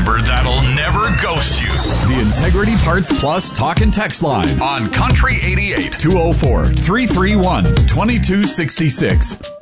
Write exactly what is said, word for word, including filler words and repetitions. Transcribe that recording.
number that'll never ghost you. The Integrity Parts Plus talk and text line on Country eighty-eight. two oh four, three three one, two two six six.